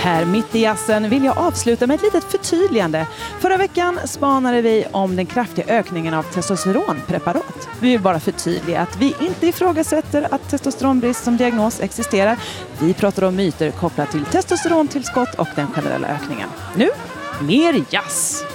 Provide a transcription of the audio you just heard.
Här mitt i jazzen vill jag avsluta med ett litet förtydligande. Förra veckan spanade vi om den kraftiga ökningen av testosteronpreparat. Vi vill bara förtydliga att vi inte ifrågasätter att testosteronbrist som diagnos existerar. Vi pratar om myter kopplat till testosterontillskott och den generella ökningen. Nu, mer jazz!